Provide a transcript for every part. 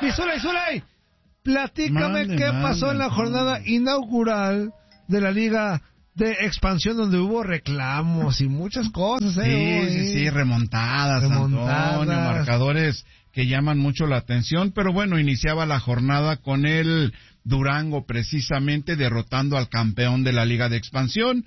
Mi Zuley, platícame qué pasó en la jornada inaugural de la Liga de Expansión, donde hubo reclamos y muchas cosas, Sí, remontadas, Antonio, marcadores que llaman mucho la atención, pero bueno, iniciaba la jornada con el Durango precisamente derrotando al campeón de la Liga de Expansión,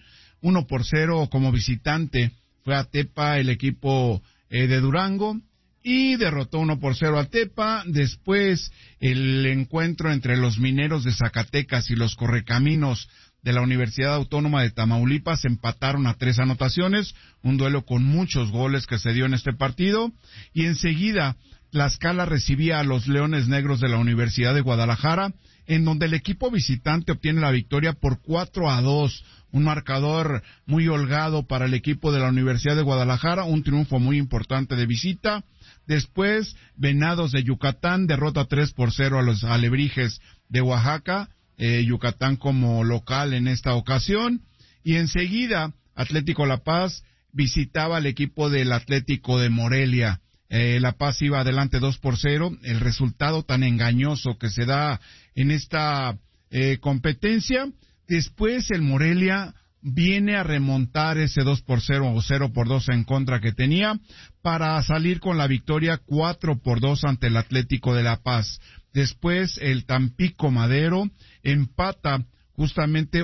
1-0 como visitante, fue a Tepa el equipo de Durango, y derrotó 1-0 a Tepa. Después el encuentro entre los Mineros de Zacatecas y los Correcaminos de la Universidad Autónoma de Tamaulipas empataron a 3 anotaciones, un duelo con muchos goles que se dio en este partido, y enseguida Tlaxcala recibía a los Leones Negros de la Universidad de Guadalajara, en donde el equipo visitante obtiene la victoria por 4-2, un marcador muy holgado para el equipo de la Universidad de Guadalajara, un triunfo muy importante de visita. Después, Venados de Yucatán derrota 3-0 a los Alebrijes de Oaxaca, Yucatán como local en esta ocasión, y enseguida Atlético La Paz visitaba al equipo del Atlético de Morelia. La Paz iba adelante 2-0, el resultado tan engañoso que se da en esta competencia. Después el Morelia viene a remontar ese 2-0 o 0-2 en contra que tenía para salir con la victoria 4-2 ante el Atlético de La Paz. Después el Tampico Madero empata justamente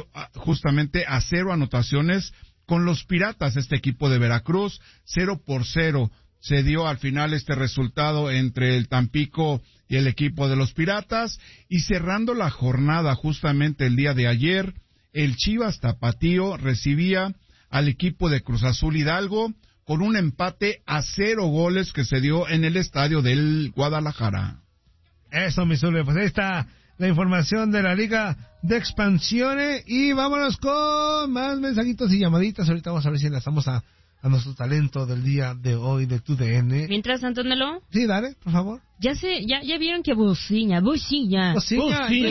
a 0 anotaciones con los Piratas, este equipo de Veracruz, 0-0. Se dio al final este resultado entre el Tampico y el equipo de los Piratas, y cerrando la jornada justamente el día de ayer, el Chivas Tapatío recibía al equipo de Cruz Azul Hidalgo con un empate a 0 goles que se dio en el estadio del Guadalajara. Eso, mi Zule, pues ahí está la información de la Liga de Expansión, y vámonos con más mensajitos y llamaditas. Ahorita vamos a ver si enlazamos a nuestro talento del día de hoy de TUDN. Mientras, Antonelo. Sí, dale, por favor. Ya vieron que Bociña. Tiene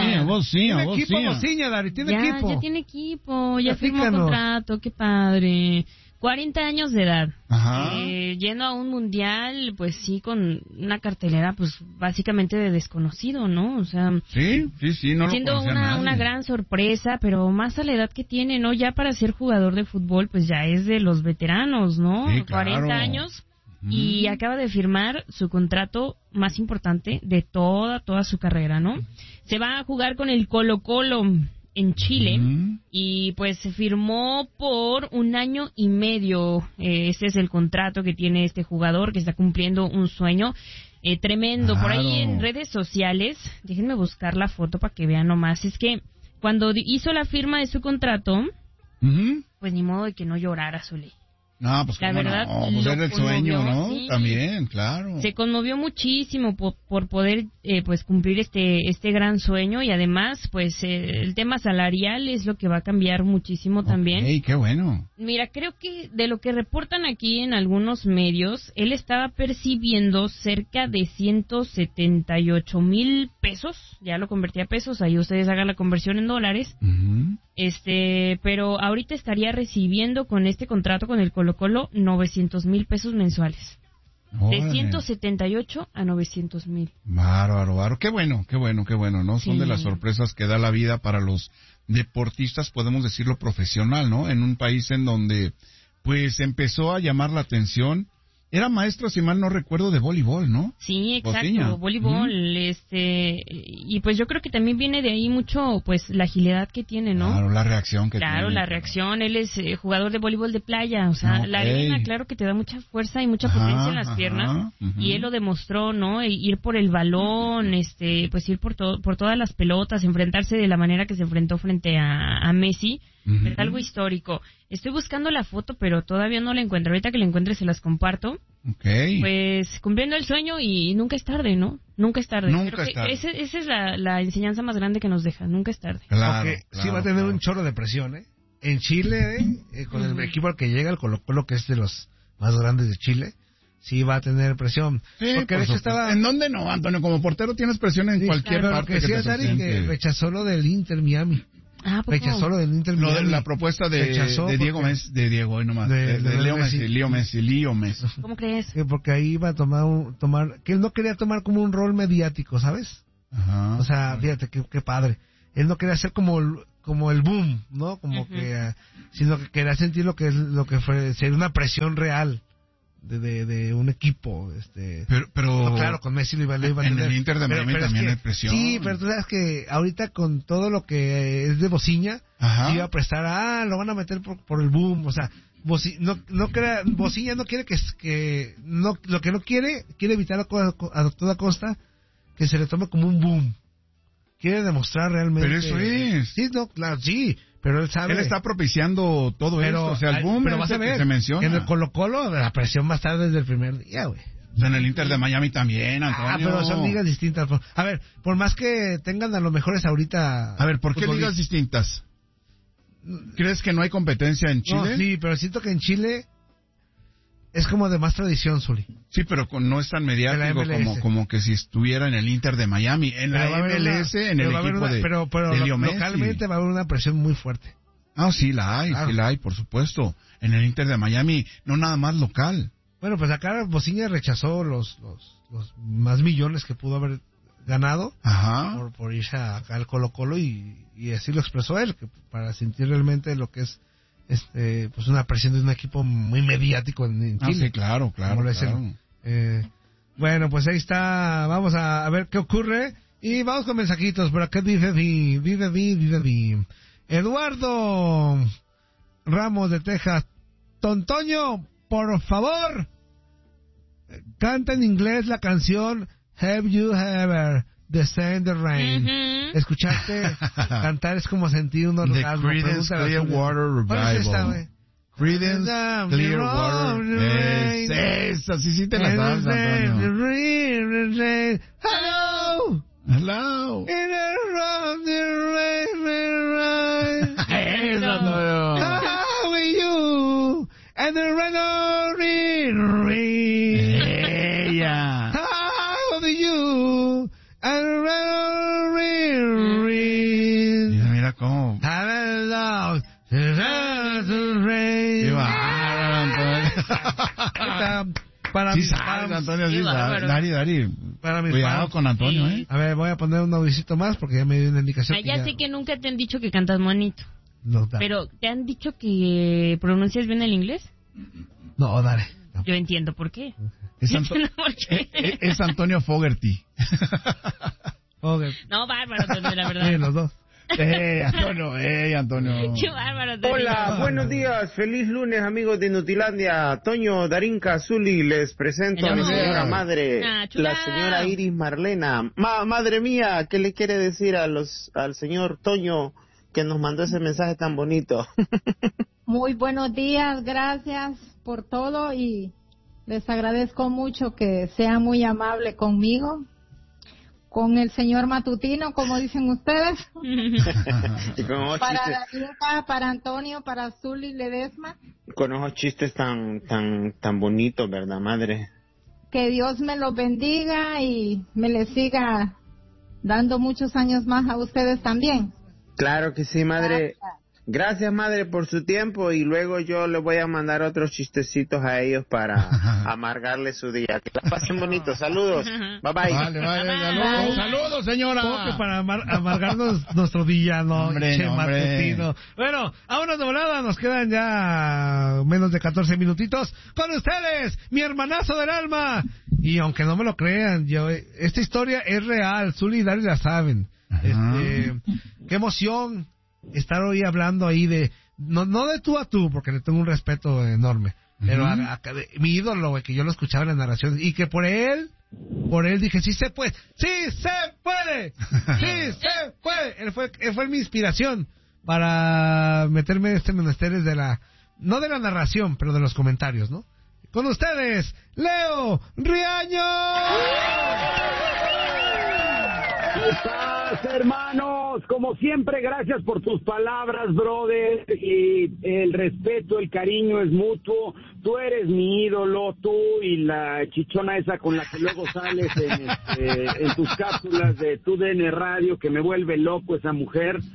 equipo, Dari, tiene equipo. Ya tiene equipo, ya firmó contrato, qué padre. 40 años de edad. Ajá. Yendo a un mundial, pues sí, con una cartelera, pues básicamente de desconocido, ¿no? O sea, sí, no lo siendo una gran sorpresa, pero más a la edad que tiene, ¿no? Ya para ser jugador de fútbol, pues ya es de los veteranos, ¿no? Sí, claro. 40 años. Y acaba de firmar su contrato más importante de toda su carrera, ¿no? Se va a jugar con el Colo-Colo en Chile, y pues se firmó por 1 año y medio. Este es el contrato que tiene este jugador, que está cumpliendo un sueño tremendo. Claro. Por ahí en redes sociales, déjenme buscar la foto para que vean nomás, es que cuando hizo la firma de su contrato, pues ni modo de que no llorara, Zuley. No, pues la verdad, no, pues era el sueño, ¿no? Sí. También, claro. Se conmovió muchísimo por poder pues cumplir este gran sueño, y además pues el tema salarial es lo que va a cambiar muchísimo también. ¡Ey, qué bueno! Mira, creo que de lo que reportan aquí en algunos medios, él estaba percibiendo cerca de 178,000 pesos, ya lo convertí a pesos, ahí ustedes hagan la conversión en dólares. Pero ahorita estaría recibiendo con este contrato con el Colo-Colo 900,000 pesos mensuales. ¡Órale! De 178 a 900,000. Bárbaro. Qué bueno, ¿no? Sí. Son de las sorpresas que da la vida para los deportistas, podemos decirlo, profesional, ¿no? En un país en donde, pues, empezó a llamar la atención. Era maestro, si mal no recuerdo, de voleibol, ¿no? Sí, exacto, Bociña. voleibol, y pues yo creo que también viene de ahí mucho, pues, la agilidad que tiene, ¿no? Claro, la reacción que tiene. Claro, la reacción, él es jugador de voleibol de playa, o sea, la arena, claro que te da mucha fuerza y mucha potencia en las piernas, y él lo demostró, ¿no? Ir por el balón, pues ir por todas las pelotas, enfrentarse de la manera que se enfrentó frente a Messi. Es algo histórico. Estoy buscando la foto, pero todavía no la encuentro. Ahorita que la encuentre se las comparto. Okay. Pues cumpliendo el sueño, y nunca es tarde, ¿no? Nunca es tarde. Nunca es tarde. Esa es la enseñanza más grande que nos deja. Nunca es tarde. Claro, sí va a tener un chorro de presión, ¿eh? En Chile, con el equipo al que llega, el Colo-Colo, que es de los más grandes de Chile, sí va a tener presión. Sí, porque de hecho estaba... ¿En dónde no, Antonio? Como portero tienes presión en cualquier parte. Que sí, Dari, que rechazó lo del Inter Miami. rechazó lo del Inter Miami. Lo de la propuesta de Diego Messi, de Diego, nomás, de Leo Messi. ¿Cómo crees? Porque ahí iba a tomar, que él no quería tomar como un rol mediático, ¿sabes? Ajá. O sea, fíjate qué padre. Él no quería ser como el boom, ¿no? Como que, sino que quería sentir lo que fue ser una presión real de un equipo, pero claro, con Messi lo iba a tener. En el Inter de Miami también hay presión. Sí, pero tú sabes que ahorita con todo lo que es de Bociña, iba a prestar, lo van a meter por el boom, o sea, Bociña no quiere lo que no quiere evitar a toda costa que se le tome como un boom. Quiere demostrar realmente. Pero eso es. Sí, no, claro, sí. Pero él sabe. Él está propiciando todo esto. O sea, el boom pero vas a ver, que se menciona. En el Colo-Colo la presión va a estar desde el primer día, güey. En el Inter de Miami también, Antonio. Pero son ligas distintas. A ver, por más que tengan a los mejores ahorita... A ver, ¿por qué ligas distintas? ¿Crees que no hay competencia en Chile? No, sí, pero siento que en Chile es como de más tradición, Zuli. Sí, pero no es tan mediático como que si estuviera en el Inter de Miami. En la MLS, en el equipo de Leo Messi. Localmente va a haber una presión muy fuerte. Sí la hay, por supuesto. En el Inter de Miami, no nada más local. Bueno, pues acá Bociña rechazó los más millones que pudo haber ganado por irse acá al Colo-Colo y así lo expresó él, que para sentir realmente lo que es pues una presión de un equipo muy mediático en Chile. Sí, claro. Bueno, pues ahí está. Vamos a ver qué ocurre y vamos con mensajitos. Por acá dice Eduardo Ramos de Texas. Tontoño, por favor, canta en inglés la canción Have You Ever Descend the Rain. Escucharte cantar es como sentir un orgasmo. The Creedence Clearwater Revival. Creedence Clearwater Revival. Esa, sí te la das, Antonio. Hello. In around the rain. Esa, Antonio. How are you? And the rain. Ella. How are you? Mira cómo. Antonio. Dari. Cuidado con Antonio, A ver, voy a poner un audicito más porque ya me dio una indicación. Ya sé que nunca te han dicho que cantas bonito. No, pero ¿te han dicho que pronuncias bien el inglés? No, dale. No. Yo entiendo por qué. Es Antonio Fogerty. No, bárbaro, Antonio, la verdad. Sí, los dos. Antonio. Qué bárbaro, Antonio. Hola, buenos días. Feliz lunes, amigos de Nutilandia. Toño, Darinka, Zuli, les presento a mi señora madre, la señora Iris Marlena. Madre mía, ¿qué le quiere decir al señor Toño que nos mandó ese mensaje tan bonito? Muy buenos días, gracias por todo y les agradezco mucho que sea muy amable conmigo, con el señor Matutino, como dicen ustedes. Para Darinka, para Antonio, para Zuli Ledesma. Con esos chistes tan bonitos, ¿verdad, madre? Que Dios me los bendiga y me les siga dando muchos años más a ustedes también. Claro que sí, madre. Gracias, madre, por su tiempo y luego yo le voy a mandar otros chistecitos a ellos para amargarle su día. Que la pasen bonito. Saludos. Bye, bye. Vale. Saludos, señora. Porque para amargarnos nuestro día, no, Matutino. Bueno, vámonos de volada. Nos quedan ya menos de 14 minutitos. Con ustedes, mi hermanazo del alma. Y aunque no me lo crean, esta historia es real. Zuli y Dari la saben. Qué emoción estar hoy hablando ahí de no de tú a tú, porque le tengo un respeto enorme, pero mi ídolo, güey, que yo lo escuchaba en las narraciones y que por él dije sí se puede. Él fue mi inspiración para meterme en este menesteres no de la narración, pero de los comentarios, ¿no? Con ustedes, Leo Riaño. ¿Cómo estás, hermanos? Como siempre, gracias por tus palabras, brother. Y el respeto, el cariño es mutuo. Tú eres mi ídolo, tú y la chichona esa con la que luego sales en tus cápsulas de tu DN Radio, que me vuelve loco esa mujer.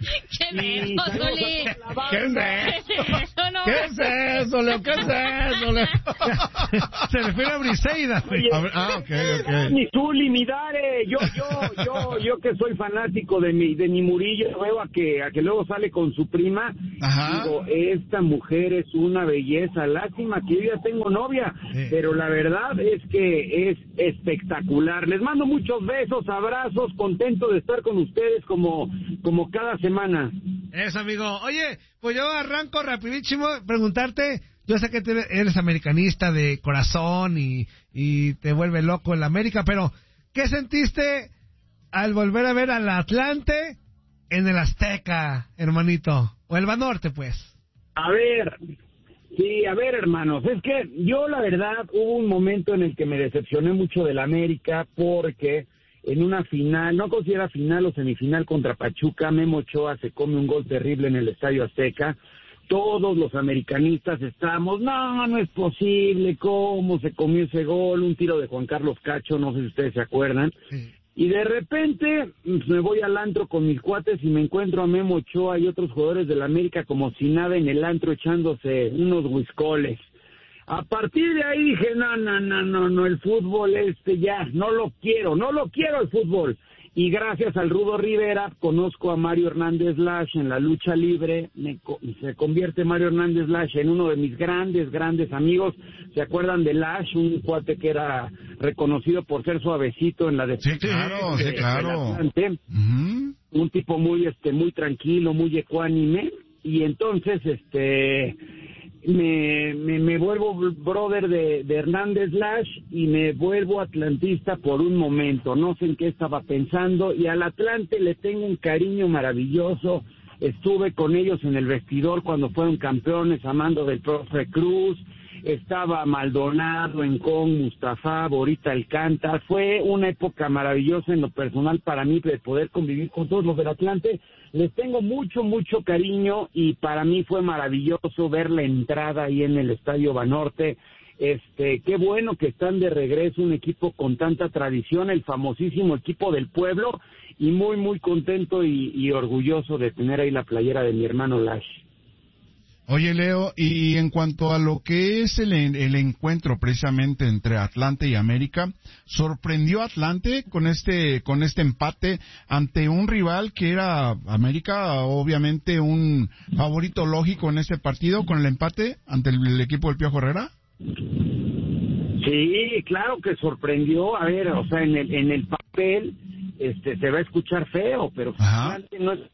¿Qué es eso, Zuli? ¿Qué es eso? No. ¿Qué es eso, Leo? ¿Qué es eso, Leo? Se refiere a Briseida. Ok. Mi Zuli, mi Dare, yo que soy fanático de mi Murillo, veo a que luego sale con su prima. Ajá. Digo, esta mujer es una belleza, lástima que yo ya tengo novia, pero la verdad es que es espectacular. Les mando muchos besos, abrazos, contento de estar con ustedes como cada semana. Eso, amigo. Oye, pues yo arranco rapidísimo preguntarte, yo sé que eres americanista de corazón y te vuelve loco el América, pero ¿qué sentiste al volver a ver al Atlante en el Azteca, hermanito? O el Banorte, pues. A ver, hermanos, es que yo la verdad hubo un momento en el que me decepcioné mucho del América porque en una final, no considera final o semifinal contra Pachuca, Memo Ochoa se come un gol terrible en el Estadio Azteca. Todos los americanistas estábamos, no es posible, ¿cómo se comió ese gol? Un tiro de Juan Carlos Cacho, no sé si ustedes se acuerdan. Sí. Y de repente me voy al antro con mis cuates y me encuentro a Memo Ochoa y otros jugadores de la América como si nada en el antro echándose unos whiskoles. A partir de ahí dije, no, el fútbol ya, no lo quiero el fútbol. Y gracias al Rudo Rivera conozco a Mario Hernández Lash en la lucha libre, se convierte Mario Hernández Lash en uno de mis grandes amigos. ¿Se acuerdan de Lash? Un cuate que era reconocido por ser suavecito en la defensa. Sí, claro. Un tipo muy tranquilo, muy ecuánime, y entonces me vuelvo brother de Hernández Lash y me vuelvo atlantista por un momento. No sé en qué estaba pensando, y al Atlante le tengo un cariño maravilloso. Estuve con ellos en el vestidor cuando fueron campeones, amando del profe Cruz. Estaba Maldonado, Encón, Mustafa, Borita Alcántara. Fue una época maravillosa en lo personal para mí de poder convivir con todos los del Atlante. Les tengo mucho cariño y para mí fue maravilloso ver la entrada ahí en el Estadio Banorte. Qué bueno que están de regreso, un equipo con tanta tradición, el famosísimo equipo del pueblo, y muy contento y orgulloso de tener ahí la playera de mi hermano Lash. Oye, Leo, y en cuanto a lo que es el encuentro precisamente entre Atlante y América, ¿sorprendió Atlante con este empate ante un rival que era América, obviamente un favorito lógico en este partido, con el empate ante el equipo del Piojo Herrera? Sí, claro que sorprendió. A ver, o sea, en el papel se va a escuchar feo, pero Atlante no es...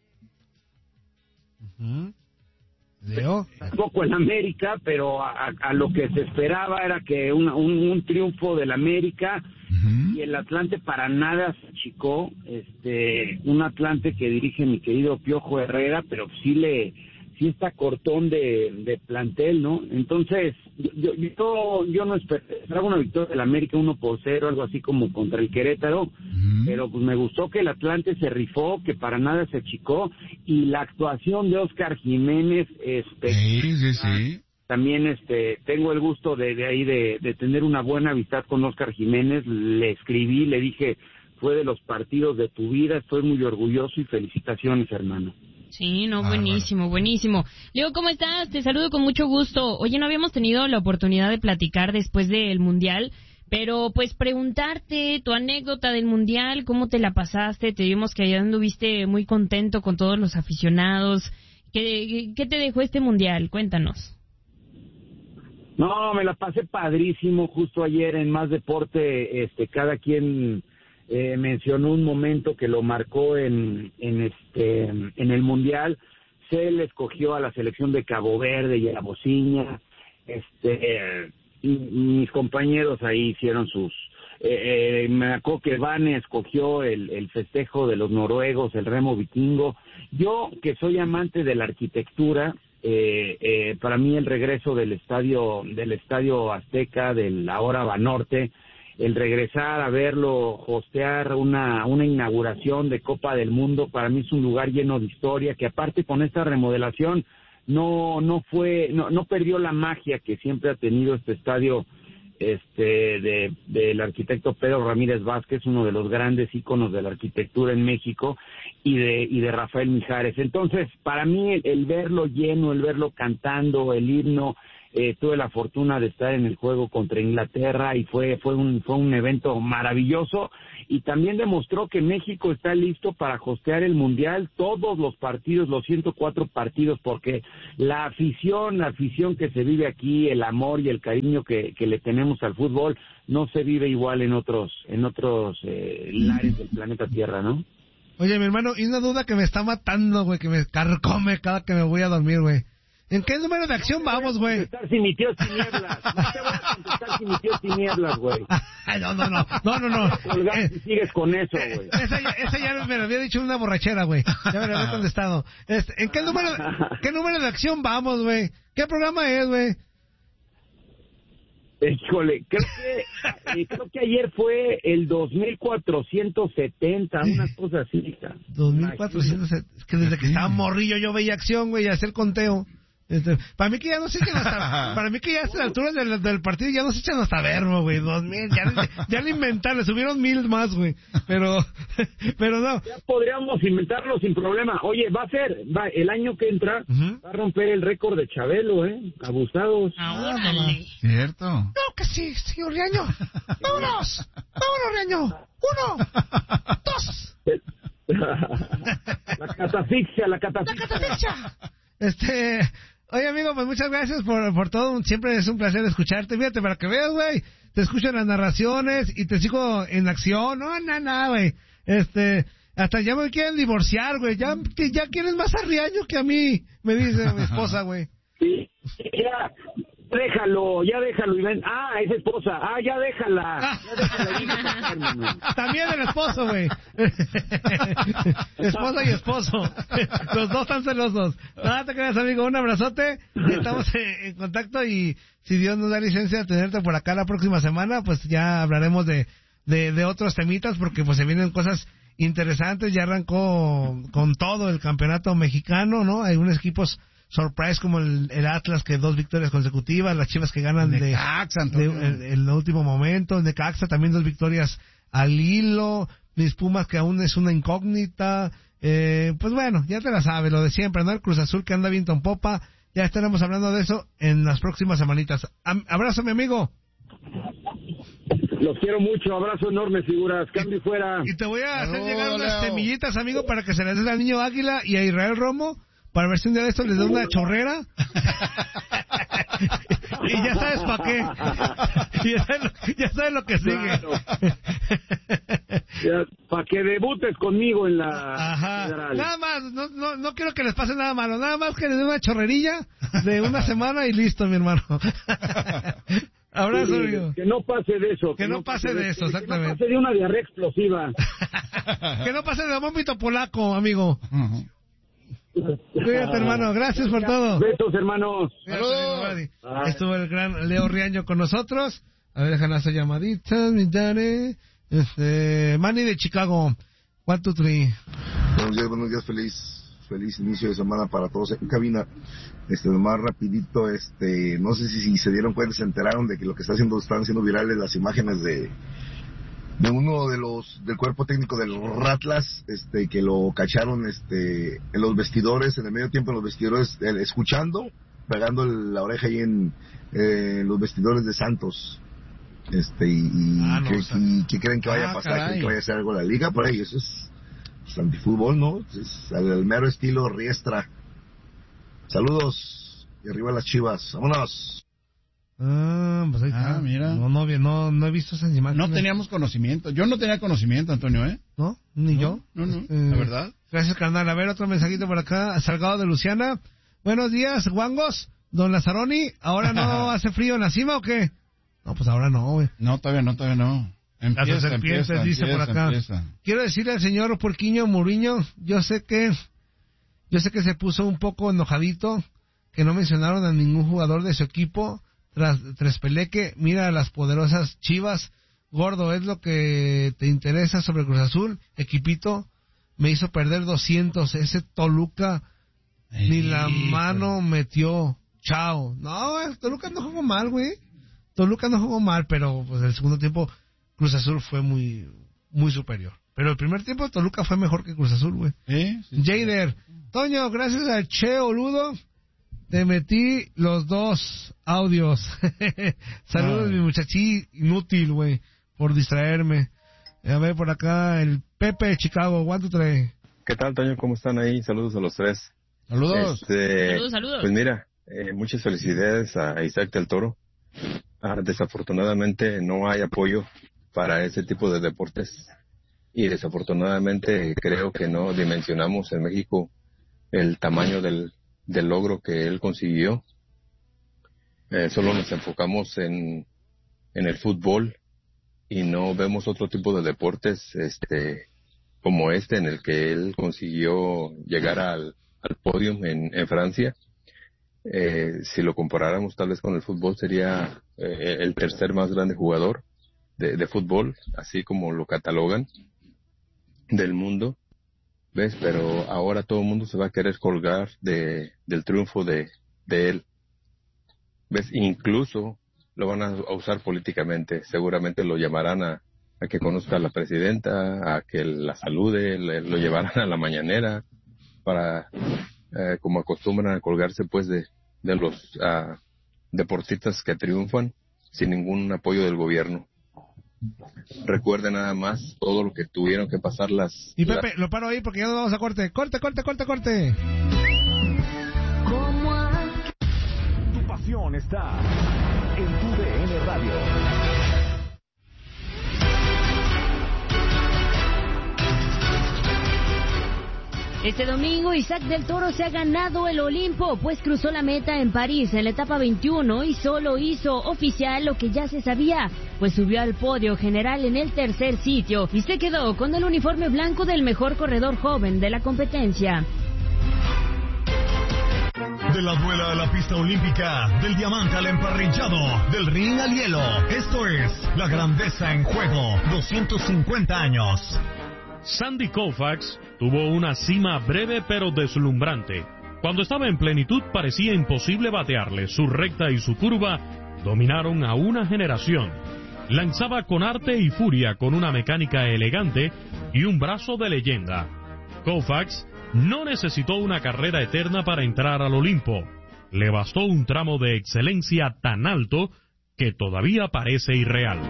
Leo. Tampoco en América, pero a lo que se esperaba era que un triunfo del América, y el Atlante para nada se achicó. Un Atlante que dirige mi querido Piojo Herrera, pero sí está cortón de plantel, ¿no? Entonces, yo no esperaba una victoria del América 1-0, algo así como contra el Querétaro, pero pues me gustó que el Atlante se rifó, que para nada se achicó, y la actuación de Óscar Jiménez, sí. También tengo el gusto de tener una buena amistad con Óscar Jiménez. Le escribí, le dije, fue de los partidos de tu vida, estoy muy orgulloso y felicitaciones, hermano. Sí, buenísimo. Leo, ¿cómo estás? Te saludo con mucho gusto. Oye, no habíamos tenido la oportunidad de platicar después del Mundial, pero pues preguntarte tu anécdota del Mundial, cómo te la pasaste. Te vimos que allá anduviste muy contento con todos los aficionados. ¿Qué te dejó este Mundial? Cuéntanos. No, me la pasé padrísimo. Justo ayer en Más Deporte, cada quien mencionó un momento que lo marcó en el Mundial. Se le escogió a la selección de Cabo Verde y a la Bociña. Mis compañeros ahí hicieron sus... me acuerdo que Vane escogió el festejo de los noruegos, el remo vikingo. Yo, que soy amante de la arquitectura, para mí el regreso del estadio Azteca, del ahora Banorte, el regresar a verlo, hostear una inauguración de Copa del Mundo, para mí es un lugar lleno de historia, que aparte con esta remodelación no perdió la magia que siempre ha tenido este estadio del arquitecto Pedro Ramírez Vázquez, uno de los grandes íconos de la arquitectura en México, y de Rafael Mijares. Entonces, para mí, el verlo lleno, el verlo cantando el himno, tuve la fortuna de estar en el juego contra Inglaterra y fue un evento maravilloso, y también demostró que México está listo para hostear el Mundial, todos los partidos, los 104 partidos, porque la afición que se vive aquí, el amor y el cariño que le tenemos al fútbol, no se vive igual en otros lares del planeta Tierra, ¿no? Oye, mi hermano, y una duda que me está matando, güey, que me carcome cada que me voy a dormir, güey. ¿En qué número de acción vamos, güey? No te voy a contestar si mi tío es tinieblas. No te voy a contestar si mi tío es tinieblas, güey. No. Sigues con eso, güey. Esa ya me lo había dicho en una borrachera, güey. Ya me lo había contestado. ¿En qué número de acción vamos, güey? ¿Qué programa es, güey? Híjole, creo que ayer fue el 2470, unas cosas así. 2470, es que desde que estaba morrillo yo veía acción, güey, y hacer conteo. Para mí que ya no se echan para mí que ya a estas alturas del partido ya no se echan hasta verbo, güey, 2000, ya le inventaron, le subieron 1000 más, güey, pero no. Ya podríamos inventarlo sin problema. Oye, el año que entra, va a romper el récord de Chabelo, abusados. ¡Órale! ¿Cierto? No, que sí, señor Riaño. ¡Vámonos, Riaño! 1, 2. La catafixia. Oye, amigo, pues muchas gracias por todo. Siempre es un placer escucharte. Fíjate, para que veas, güey. Te escucho en las narraciones y te sigo en acción. No, güey. Hasta ya me quieren divorciar, güey. Ya quieres más a Riaño que a mí, me dice mi esposa, güey. Sí, ya déjalo, y ven. Es esposa. Ya déjala. También el esposo, güey. Esposa y esposo. Los dos están celosos. Nada, te creas, amigo. Un abrazote. Estamos en contacto y si Dios nos da licencia de tenerte por acá la próxima semana, pues ya hablaremos de otros temitas, porque pues se vienen cosas interesantes. Ya arrancó con todo el campeonato mexicano, ¿no? Hay unos equipos surprise como el Atlas, que 2 victorias consecutivas, las Chivas que ganan el último momento, el Necaxa también 2 victorias al hilo, mis Pumas que aún es una incógnita, pues bueno, ya te la sabes, lo de siempre, ¿no? El Cruz Azul que anda viento en popa, ya estaremos hablando de eso en las próximas semanitas. Abrazo, mi amigo. Los quiero mucho, abrazo enorme, figuras, cambio fuera. Y te voy a hacer llegar unas semillitas, amigo, para que se les des al Niño Águila y a Israel Romo, para ver si un día de esto les da una chorrera. Y ya sabes para qué. Ya sabes lo que sigue. Para que debutes conmigo en la federal. Nada más, no quiero que les pase nada malo. Nada más que les dé una chorrerilla de una semana y listo, mi hermano. Abrazo, amigo. Que no pase de eso. Que no pase de eso, exactamente. Que no pase de una diarrea explosiva. Que no pase de vómito polaco, amigo. Cuídate, hermano. Gracias por todo. Besos, hermanos. Saludos. Estuvo el gran Leo Riaño con nosotros. A ver, déjanos hacer llmaditas, mi Dani. Manny de Chicago. 1, 2, 3. Buenos días, feliz inicio de semana para todos en cabina. Más rapidito, no sé si se dieron cuenta, se enteraron de que lo que están haciendo virales las imágenes de uno del cuerpo técnico del Ratlas, que lo cacharon, en los vestidores, en el medio tiempo en los vestidores, escuchando, pegando la oreja ahí en los vestidores de Santos. ¿Qué creen que vaya a pasar? ¿Creen que vaya a hacer algo la liga? Por ahí, eso es antifútbol, ¿no? Es el mero estilo Riestra. Saludos, y arriba las Chivas, vámonos. Pues ahí está. Mira. No he visto esas imágenes. No teníamos conocimiento. Yo no tenía conocimiento, Antonio, ¿eh? ¿No? Ni yo. No, la verdad. Gracias, carnal. A ver, otro mensajito por acá. Salgado de Luciana. Buenos días, guangos. Don Lazzaroni, ¿ahora no hace frío en la cima o qué? No, pues ahora no, güey. No, todavía no. Las serpientes, dice por acá. Quiero decirle al señor Porquiño Muriño, yo sé que se puso un poco enojadito, que no mencionaron a ningún jugador de su equipo. Tras Peleque, mira a las poderosas Chivas. Gordo, es lo que te interesa sobre Cruz Azul. Equipito, me hizo perder 200. Ese Toluca ni la mano metió. Chao. No, el Toluca no jugó mal, güey. Toluca no jugó mal, pero pues el segundo tiempo Cruz Azul fue muy superior. Pero el primer tiempo Toluca fue mejor que Cruz Azul, güey. Sí. Jader, Toño, gracias al Che Oludo, te metí los 2 audios. Saludos, mi muchachí inútil, güey, por distraerme. A ver, por acá, el Pepe de Chicago, ¿cuánto trae? ¿Qué tal, Toño? ¿Cómo están ahí? Saludos a los 3. Saludos. Saludos. Pues mira, muchas felicidades a Isaac del Toro. Desafortunadamente no hay apoyo para ese tipo de deportes y desafortunadamente creo que no dimensionamos en México el tamaño del logro que él consiguió. Solo nos enfocamos en el fútbol y no vemos otro tipo de deportes como en el que él consiguió llegar al podio en Francia. Si lo comparáramos tal vez con el fútbol, sería el tercer más grande jugador de fútbol, así como lo catalogan, del mundo. ¿Ves? Pero ahora todo el mundo se va a querer colgar del triunfo de él. ¿Ves? Incluso lo van a usar políticamente. Seguramente lo llamarán a que conozca a la presidenta, a que la salude, lo llevarán a la mañanera para, como acostumbran a colgarse pues de los deportistas que triunfan sin ningún apoyo del gobierno. Recuerden nada más todo lo que tuvieron que pasar Y Pepe, lo paro ahí porque ya nos vamos a corte. ¡Corte! Tu pasión está en tu DN Radio. Este domingo Isaac del Toro se ha ganado el Olimpo, pues cruzó la meta en París en la etapa 21 y solo hizo oficial lo que ya se sabía, pues subió al podio general en el tercer sitio y se quedó con el uniforme blanco del mejor corredor joven de la competencia. De la duela a la pista olímpica, del diamante al emparrillado, del ring al hielo, esto es La Grandeza en Juego, 250 años. Sandy Koufax tuvo una cima breve pero deslumbrante. Cuando estaba en plenitud parecía imposible batearle. Su recta y su curva dominaron a una generación. Lanzaba con arte y furia, con una mecánica elegante y un brazo de leyenda. Koufax no necesitó una carrera eterna para entrar al Olimpo. Le bastó un tramo de excelencia tan alto que todavía parece irreal.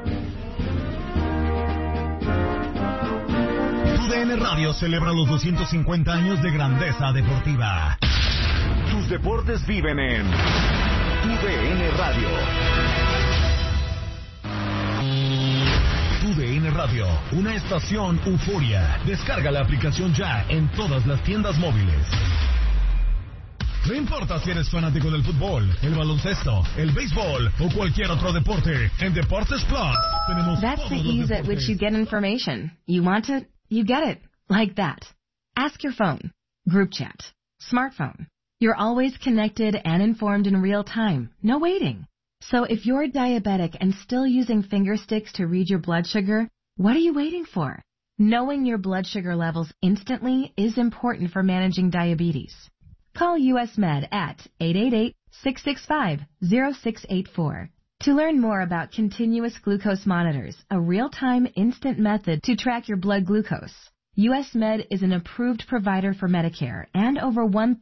TUDN Radio celebra los 250 años de grandeza deportiva. Tus deportes viven en TUDN Radio. TUDN Radio, una estación euforia. Descarga la aplicación ya en todas las tiendas móviles. No importa si eres fanático del fútbol, el baloncesto, el béisbol o cualquier otro deporte, en Deportes Plus tenemos That's todos the los ease at deportes. which you get information. You want it, you get it. Like that. Ask your phone. Group chat. Smartphone. You're always connected and informed in real time. No waiting. So if you're diabetic and still using finger sticks to read your blood sugar, what are you waiting for? Knowing your blood sugar levels instantly is important for managing diabetes. Call US Med at 888-665-0684 to learn more about continuous glucose monitors, a real-time instant method to track your blood glucose. US Med is an approved provider for Medicare and over one...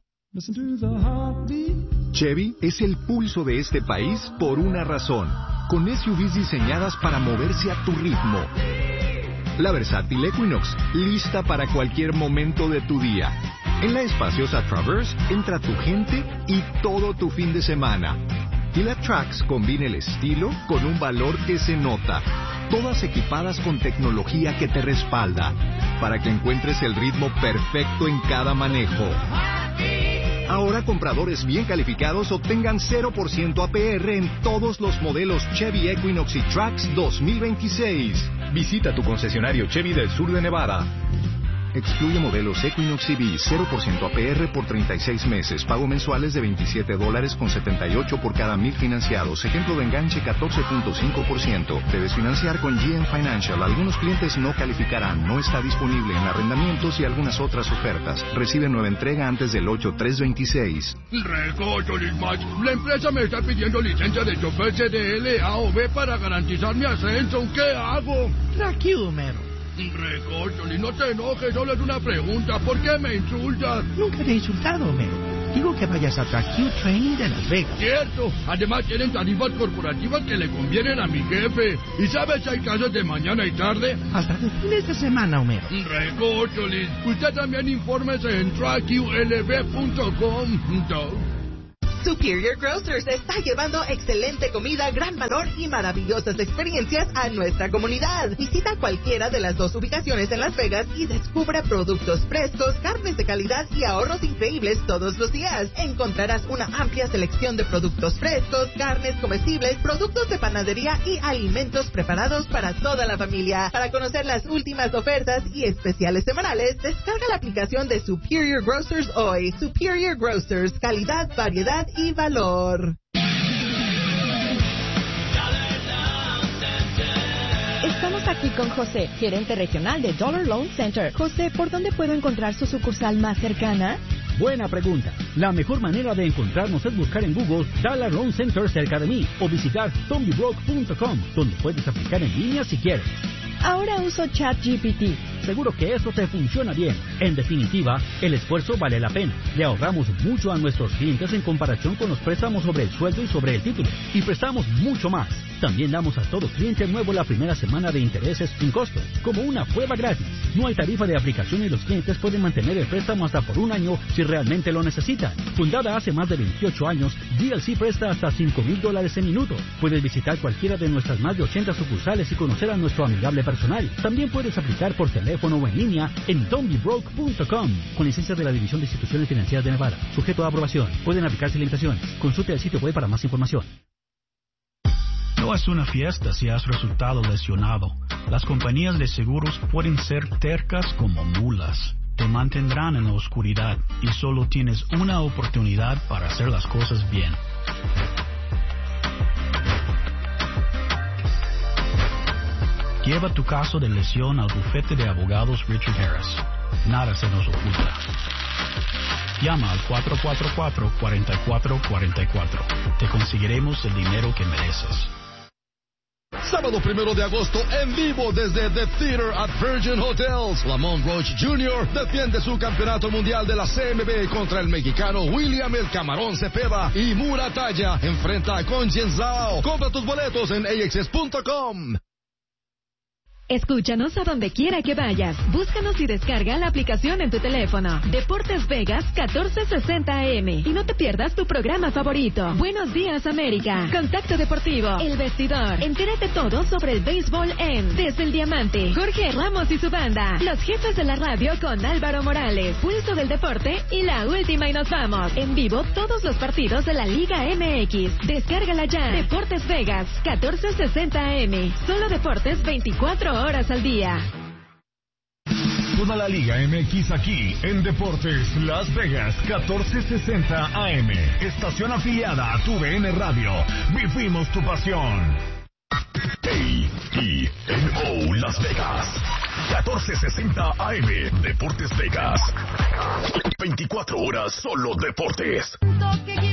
Chevy es el pulso de este país por una razón, con SUVs diseñadas para moverse a tu ritmo. La versátil Equinox, lista para cualquier momento de tu día. En la espaciosa Traverse entra tu gente y todo tu fin de semana. Y la Trax combina el estilo con un valor que se nota. Todas equipadas con tecnología que te respalda, para que encuentres el ritmo perfecto en cada manejo. Ahora compradores bien calificados obtengan 0% APR en todos los modelos Chevy Equinox y Trax 2026. Visita tu concesionario Chevy del sur de Nevada. Excluye modelos Equinox EV 0% APR por 36 meses. Pago mensuales de $27.78 por cada 1,000 financiados. Ejemplo de enganche 14.5%. Debes financiar con GM Financial. Algunos clientes no calificarán. No está disponible en arrendamientos y algunas otras ofertas. Recibe nueva entrega antes del 8/3/26. La empresa me está pidiendo licencia de chofer CDL, A o B para garantizar mi ascenso. ¿Qué hago? Tranquilo, Homero. Recócholi, no te enojes, solo es una pregunta. ¿Por qué me insultas? Nunca te he insultado, Homero. Digo que vayas a Track Training de Las Vegas. Cierto. Además tienen tarifas corporativas que le convienen a mi jefe. ¿Y sabes si hay clases de mañana y tarde? Hasta de fines de semana, Homero. Recócholi, usted también infórmese en trackulb.com. Superior Grocers está llevando excelente comida, gran valor y maravillosas experiencias a nuestra comunidad. Visita cualquiera de las 2 ubicaciones en Las Vegas y descubra productos frescos, carnes de calidad y ahorros increíbles todos los días. Encontrarás una amplia selección de productos frescos, carnes comestibles, productos de panadería y alimentos preparados para toda la familia. Para conocer las últimas ofertas y especiales semanales, descarga la aplicación de Superior Grocers hoy. Superior Grocers, calidad, variedad y valor. Estamos aquí con José, gerente regional de Dollar Loan Center. José, ¿por dónde puedo encontrar su sucursal más cercana? Buena pregunta. La mejor manera de encontrarnos es buscar en Google Dollar Loan Center cerca de mí o visitar tombybroke.com, donde puedes aplicar en línea si quieres. Ahora uso ChatGPT. Seguro que eso te funciona bien. En definitiva, el esfuerzo vale la pena. Le ahorramos mucho a nuestros clientes en comparación con los préstamos sobre el sueldo y sobre el título. Y prestamos mucho más. También damos a todo cliente nuevo la primera semana de intereses sin costo, como una prueba gratis. No hay tarifa de aplicación y los clientes pueden mantener el préstamo hasta por 1 año si realmente lo necesitan. Fundada hace más de 28 años, DLC presta hasta $5,000 en minutos. Puedes visitar cualquiera de nuestras más de 80 sucursales y conocer a nuestro amigable personal. También puedes aplicar por teléfono o en línea en tombybroke.com, con licencia de la División de Instituciones Financieras de Nevada. Sujeto a aprobación. Pueden aplicarse limitaciones. Consulte el sitio web para más información. No es una fiesta si has resultado lesionado. Las compañías de seguros pueden ser tercas como mulas. Te mantendrán en la oscuridad y solo tienes una oportunidad para hacer las cosas bien. Lleva tu caso de lesión al bufete de abogados Richard Harris. Nada se nos oculta. Llama al 444-4444. Te conseguiremos el dinero que mereces. Sábado 1 de agosto, en vivo desde The Theater at Virgin Hotels. Lamont Roach Jr. defiende su campeonato mundial de la CMB contra el mexicano William El Camarón Cepeda. Y Muratalla enfrenta a Conjen Zhao. Compra tus boletos en AXS.com. Escúchanos a donde quiera que vayas. Búscanos y descarga la aplicación en tu teléfono. Deportes Vegas 1460 AM. Y no te pierdas tu programa favorito. Buenos días, América. Contacto Deportivo. El Vestidor. Entérate todo sobre el béisbol en Desde el Diamante. Jorge Ramos y su banda. Los jefes de la radio con Álvaro Morales. Pulso del Deporte y la última y nos vamos. En vivo todos los partidos de la Liga MX. Descárgala ya. Deportes Vegas 1460 AM. Solo deportes 24 horas al día. Toda la Liga MX aquí en Deportes Las Vegas 1460 AM. Estación afiliada a tu DN Radio. Vivimos tu pasión. KENO Las Vegas 1460 AM. Deportes Vegas. 24 horas solo deportes.